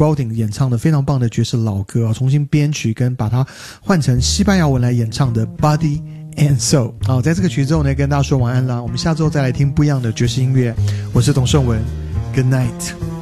Spalding 演唱的非常棒的爵士老歌重新编曲跟把它换成西班牙文来演唱的 Body and Soul 在这个曲之后呢，跟大家说晚安啦，我们下周再来听不一样的爵士音乐。我是董胜文 Good night。